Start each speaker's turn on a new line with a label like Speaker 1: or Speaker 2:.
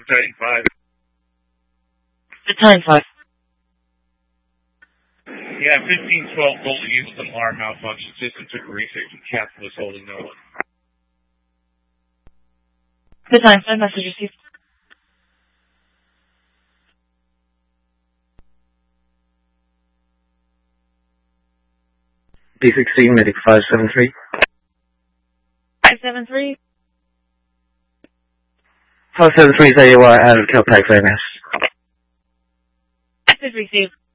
Speaker 1: Titan 5.
Speaker 2: The Titan 5.
Speaker 1: Yeah, 1512 Volt used alarm malfunction. System took a research and captain was holding no one.
Speaker 2: The Titan 5 message received.
Speaker 3: D16 Medic 573.
Speaker 2: 573.
Speaker 3: 573 is AUI out of Calpac VMS.
Speaker 2: Message received.